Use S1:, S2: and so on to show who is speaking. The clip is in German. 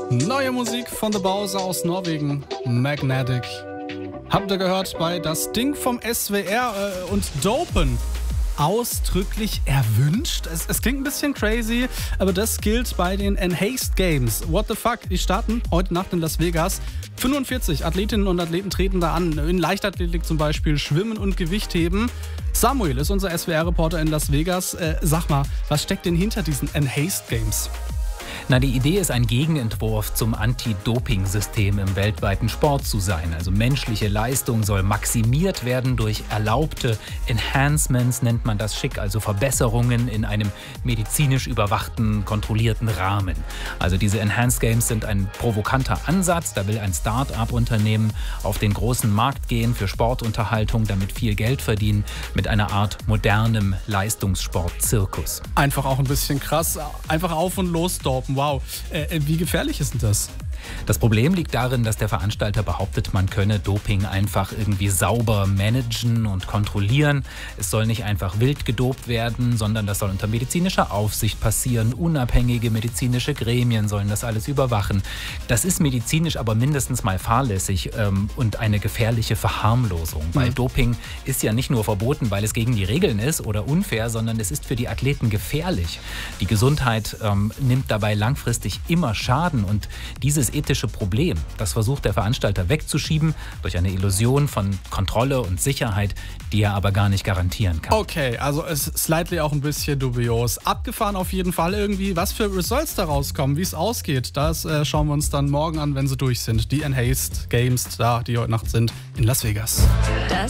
S1: Neue Musik von The Bowser aus Norwegen, Magnetic. Habt ihr gehört bei Das Ding vom SWR und Dopen? Ausdrücklich erwünscht. Es klingt ein bisschen crazy, aber das gilt bei den Enhanced Games. What the fuck? Die starten heute Nacht in Las Vegas. 45 Athletinnen und Athleten treten da an. In Leichtathletik zum Beispiel, Schwimmen und Gewichtheben. Samuel ist unser SWR-Reporter in Las Vegas. Sag mal, was steckt denn hinter diesen Enhanced Games?
S2: Na, die Idee ist, ein Gegenentwurf zum Anti-Doping-System im weltweiten Sport zu sein. Also menschliche Leistung soll maximiert werden durch erlaubte Enhancements, nennt man das schick, also Verbesserungen in einem medizinisch überwachten, kontrollierten Rahmen. Also diese Enhanced Games sind ein provokanter Ansatz. Da will ein Start-up-Unternehmen auf den großen Markt gehen für Sportunterhaltung, damit viel Geld verdienen, mit einer Art modernem Leistungssport-Zirkus.
S1: Einfach auch ein bisschen krass. Einfach auf und los dopen. Wow. Wie gefährlich ist denn das?
S2: Das Problem liegt darin, dass der Veranstalter behauptet, man könne Doping einfach irgendwie sauber managen und kontrollieren. Es soll nicht einfach wild gedopt werden, sondern das soll unter medizinischer Aufsicht passieren. Unabhängige medizinische Gremien sollen das alles überwachen. Das ist medizinisch aber mindestens mal fahrlässig und eine gefährliche Verharmlosung. Weil Doping ist ja nicht nur verboten, weil es gegen die Regeln ist oder unfair, sondern es ist für die Athleten gefährlich. Die Gesundheit nimmt dabei langfristig immer Schaden und dieses ethische Problem, das versucht der Veranstalter wegzuschieben durch eine Illusion von Kontrolle und Sicherheit, die er aber gar nicht garantieren kann.
S1: Okay, also es ist slightly auch ein bisschen dubios. Abgefahren auf jeden Fall irgendwie. Was für Results da rauskommen, wie es ausgeht, das schauen wir uns dann morgen an, wenn sie durch sind. Die Enhanced Games, da, die heute Nacht sind in Las Vegas.